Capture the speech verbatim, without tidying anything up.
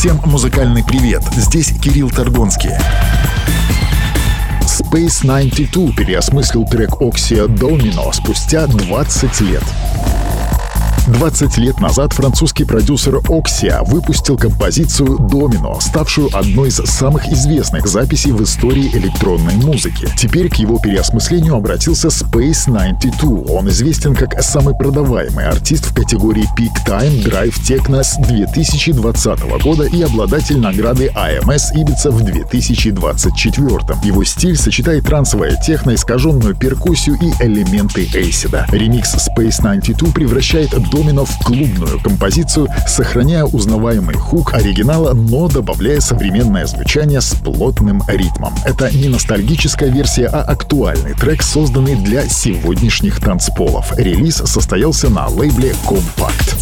Всем музыкальный привет, здесь Кирилл Торгонский. Space девяносто два переосмыслил трек Oxia Domino спустя двадцать лет. двадцать лет назад французский продюсер Oxia выпустил композицию «Домино», ставшую одной из самых известных записей в истории электронной музыки. Теперь к его переосмыслению обратился Space девяносто два. Он известен как самый продаваемый артист в категории Peak Time Drive Techno с две тысячи двадцатого года и обладатель награды эй эм эс Ibiza в две тысячи двадцать четвёртом. Его стиль сочетает трансовое техно, искаженную перкуссию и элементы эйсида. Ремикс Space девяносто два превращает Домино в клубную композицию, сохраняя узнаваемый хук оригинала, но добавляя современное звучание с плотным ритмом. Это не ностальгическая версия, а актуальный трек, созданный для сегодняшних танцполов. Релиз состоялся на лейбле Compact.